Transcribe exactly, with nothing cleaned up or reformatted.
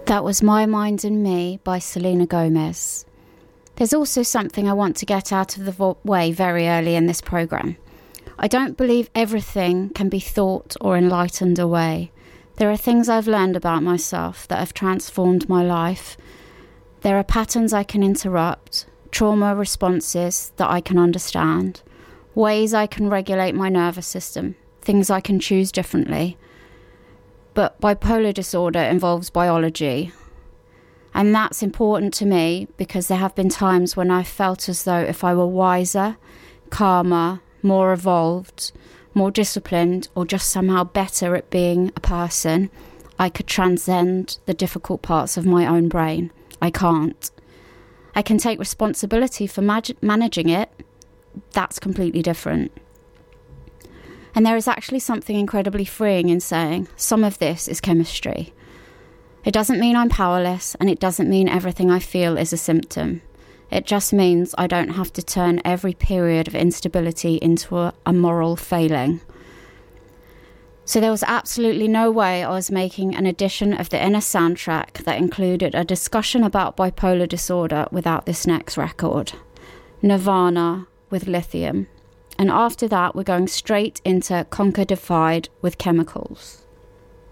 That was My Mind and Me by Selena Gomez. There's also something I want to get out of the vo- way very early in this programme. I don't believe everything can be thought or enlightened away. There are things I've learned about myself that have transformed my life. There are patterns I can interrupt, trauma responses that I can understand, ways I can regulate my nervous system, things I can choose differently. But bipolar disorder involves biology. And that's important to me because there have been times when I felt as though if I were wiser, calmer, more evolved, more disciplined, or just somehow better at being a person, I could transcend the difficult parts of my own brain. I can't. I can take responsibility for mag- managing it. That's completely different. And there is actually something incredibly freeing in saying, some of this is chemistry. It doesn't mean I'm powerless, and it doesn't mean everything I feel is a symptom. It just means I don't have to turn every period of instability into a, a moral failing. So there was absolutely no way I was making an edition of the Inner Soundtrack that included a discussion about bipolar disorder without this next record, Nirvana with Lithium. And after that, we're going straight into Conquer Divide with Chemicals.